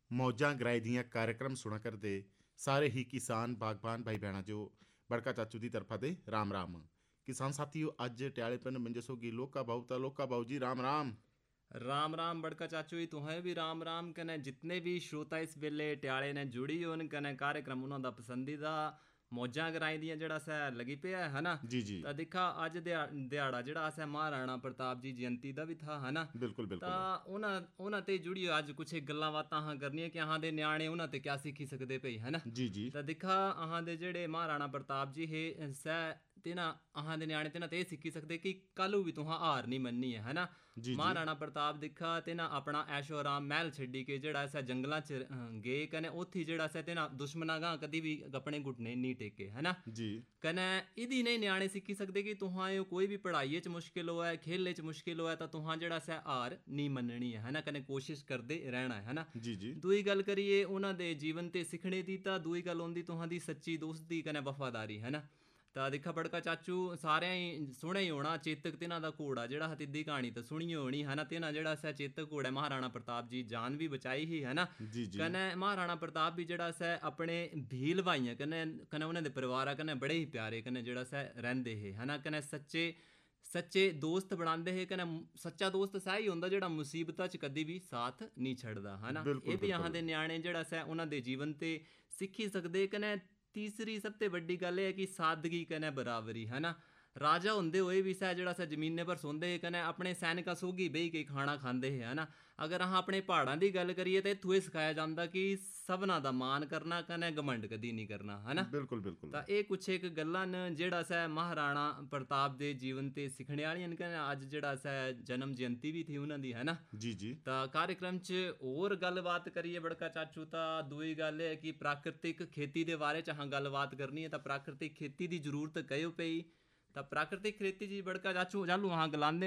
मौजां गराए दियां कार्यक्रम सुना करदे सारे ही किसान बागबान भाई भैणा जो बड़का चाचू दी तरफा दे राम राम। किसान साथियों, अज ट्याले पिंड मिंजसोगी लोका बाऊ जी राम राम। राम राम बड़का चाचू जी तुहें भी राम राम कने जितने भी श्रोता इस वेले ट्याले ने जुड़ी होन कने कार्यक्रम उन्हों दा पसंदीदा मौजां कराई दियां जेड़ा सै लगी पिया है ना। जी जी। ਤਾਂ ਦਿਖਾ ਅੱਜ ਦਿਹਾੜਾ ਜਿਹੜਾ ਅਸਾਂ ਮਹਾਰਾਣਾ ਪ੍ਰਤਾਪ ਜੀ ਜਯੰਤੀ ਦਾ ਵੀ ਥਾ ਹੈ ਨਾ। बिल्कुल ਤਾਂ बिल्कुल। ਉਹਨਾਂ ਤੇ ਜੁੜੀ ਅੱਜ ਕੁਛ ਗੱਲਾਂ ਬਾਤਾਂ ਹਾਂ ਕਰਨੀਆਂ ਕਿ ਆਹਾਂ ਦੇ ਨਿਆਣੇ ਉਹਨਾਂ ਤੇ ਕਿਆ ਸਿੱਖੀ ਸਕਦੇ ਪਈ ਹੈ ਨਾ। जी जी। ਤਾਂ ਦਿਖਾ ਆਹਾਂ ਦੇ ਜਿਹੜੇ ਮਹਾਰਾਣਾ ਪ੍ਰਤਾਪ ਜੀ ਹੈ ਸੈ ਤੇ ਨਾ ਆਹਾਂ ਦੇ ਨਿਆਣੇ ਤੇ ਨਾ ਤੇ ਇਹ ਸਿੱਖੀ ਸਕਦੇ ਕਿ ਕੱਲੂ ਵੀ ਤੁਹਾਂ ਹਾਰ ਨਹੀਂ ਮੰਨਣੀ ਹੈ ਨਾ। जी जी। ਮਹਾਰਾਣਾ ਪ੍ਰਤਾਪ ਦਿਖਾ ਤੇ ਨਾ ਆਪਣਾ ਐਸ਼ੋ ਆਰਾਮ ਮਹਿਲ ਛੱਡੀ ਕੇ ਜਿਹੜਾ ਐਸਾ ਜੰਗਲਾਂ 'ਚ ਗਏ ਕਨੇ ਉੱਥੇ ਜਿਹੜਾ ਐਸਾ ਤੇ ਨਾ ਦੁਸ਼ਮਣਾਂ ਗਾਂ ਕਦੀ ਵੀ ਆਪਣੇ ਘੁਟਨੇ ਨਹੀਂ ਟੇਕੇ ਹੈ ਨਾ। जी ਕਨੇ ਇਹਦੀ ਨਹੀਂ ਨਿਆਣੇ ਸਿੱਖੀ ਸਕਦੇ ਕਿ ਤੁਹਾਂ ਇਹ ਕੋਈ ਵੀ ਪੜ੍ਹਾਈ 'ਚ ਮੁਸ਼ਕਿਲ ਹੋਇਆ ਖੇਲੇ 'ਚ ਮੁਸ਼ਕਿਲ ਹੋਇਆ ਤਾਂ ਤੁਹਾਂ ਜਿਹੜਾ ਸੈ ਹਾਰ ਨਹੀਂ ਮੰਨਣੀ ਹੈ ਨਾ ਕਨੇ ਕੋਸ਼ਿਸ਼ ਕਰਦੇ ਰਹਿਣਾ ਹੈ ਨਾ। जी जी। ਦੂਈ ਗੱਲ ਕਰੀਏ ਉਹਨਾਂ ਦੇ ਜੀਵਨ ਤੇ ਸਿੱਖਣੇ ਦੀ ਤਾਂ ਦੂਈ ਗੱਲ ਹੁੰਦੀ ਤੁਹਾਂ ਦੀ ਸੱਚੀ ਦੋਸਤੀ ਕਨੇ ਵਫਾਦਾਰੀ ਹੈ ਨਾ। ਤਾਂ ਦੇਖਾ ਬੜਕਾ ਚਾਚੂ ਸਾਰਿਆਂ ਹੀ ਸੁਣਿਆ ਹੀ ਹੋਣਾ ਚੇਤਕ ਤਿਨਾਂ ਦਾ ਘੋੜਾ ਜਿਹੜਾ ਹਤਿੱਦੀ ਕਹਾਣੀ ਤਾਂ ਸੁਣੀ ਹੋਣੀ ਹੈ ਨਾ। ਤਿਨਾਂ ਜਿਹੜਾ ਸੈ ਚੇਤਕ ਘੋੜਾ ਮਹਾਰਾਣਾ ਪ੍ਰਤਾਪ ਜੀ ਜਾਨ ਵੀ ਬਚਾਈ ਹੀ ਹੈ ਨਾ। जी जी। ਕਨੇ ਮਹਾਰਾਣਾ ਪ੍ਰਤਾਪ ਵੀ ਜਿਹੜਾ ਸੈ ਆਪਣੇ ਭੀਲ ਭਾਈਆਂ ਕਨੇ ਕਨੇ ਉਹਨਾਂ ਦੇ ਪਰਿਵਾਰਾਂ ਕਨੇ ਬੜੇ ਹੀ ਪਿਆਰੇ ਕਨੇ ਜਿਹੜਾ ਸੈ ਰਹਿੰਦੇ ਹੈ ਨਾ। ਕਨੇ ਸੱਚੇ ਦੋਸਤ ਬਣਾਉਂਦੇ ਹੈ ਕਨੇ ਸੱਚਾ ਦੋਸਤ ਸਾ ਹੀ ਹੁੰਦਾ ਜਿਹੜਾ ਮੁਸੀਬਤਾਂ 'ਚ ਕਦੀ ਵੀ ਸਾਥ ਨਹੀਂ ਛੱਡਦਾ ਹੈ ਨਾ। बिल्कुल ਇਹ ਵੀ ਆਹਾਂ बिल्कुल। ਦੇ ਨਿਆਣੇ ਜਿਹੜਾ ਸੈ ਉਹਨਾਂ ਦੇ ਜੀਵਨ ਤੇ ਸਿੱਖੀ ਸਕਦੇ ਕਨੇ। ਤੀਸਰੀ ਸਭ ਤੋਂ ਵੱਡੀ ਗੱਲ ਇਹ ਹੈ ਕਿ ਸਾਦਗੀ ਕਨੇ ਬਰਾਬਰੀ ਹੈ ਨਾ। ਰਾਜਾ ਹੁੰਦੇ ਹੋਏ ਵੀ ਸੈ ਜਿਹੜਾ ਸੈ ਜ਼ਮੀਨੇ ਪਰ ਸੌਂਦੇ ਕਨੇ ਆਪਣੇ ਸੈਨਿਕਾਂ ਸੋਗੀ ਬਹਿ ਕੇ ਖਾਣਾ ਖਾਂਦੇ ਹੈ ਨਾ। ਅਗਰ ਆਹ ਆਪਣੇ ਪਹਾੜਾਂ ਦੀ ਗੱਲ ਕਰੀਏ ਤਾਂ ਇੱਥੋਂ ਇਹ ਸਿਖਾਇਆ ਜਾਂਦਾ ਕਿ ਸਭਨਾਂ ਦਾ ਮਾਣ ਕਰਨਾ ਕਨੇ ਘਮੰਡ ਕਦੀ ਨਹੀਂ ਕਰਨਾ ਹੈ ਨਾ। बिल्कुल बिल्कुल। ਤਾਂ ਇਹ ਕੁਛ ਇੱਕ ਗੱਲਾਂ ਨੇ ਜਿਹੜਾ ਸੈ ਮਹਾਰਾਣਾ ਪ੍ਰਤਾਪ ਦੇ ਜੀਵਨ ਤੇ ਸਿੱਖਣੇ ਵਾਲੀਆਂ ਨੇ। ਕਹਿੰਦੇ ਅੱਜ ਜਿਹੜਾ ਸੈ ਜਨਮ ਜਯੰਤੀ ਵੀ ਥੀ ਉਹਨਾਂ ਦੀ ਹੈ ਨਾ। जी जी। ਤਾਂ ਕਾਰਿਕ੍ਰਮ 'ਚ ਹੋਰ ਗੱਲਬਾਤ ਕਰੀਏ ਬੜਕਾ ਚਾਚੂ ਤਾਂ ਦੂਈ ਗੱਲ ਇਹ ਹੈ ਕਿ ਪ੍ਰਾਕ੍ਰਿਤਿਕ ਖੇਤੀ ਦੇ ਬਾਰੇ 'ਚ ਹਾਂ ਗੱਲਬਾਤ ਕਰਨੀ ਹੈ ਤਾਂ ਪ੍ਰਾਕ੍ਰਿਤਿਕ ਖੇਤੀ ਦੀ ਜ਼ਰੂਰਤ ਕਇਓ ਪਈ। ਤਾਂ ਪ੍ਰਾਕ੍ਰਿਤਿਕ ਖੇਤੀ ਜੀ ਬੜਕਾ ਚਾਚੂ ਚਾਲੂ ਹਾਂ ਗਲਾਂਦੇ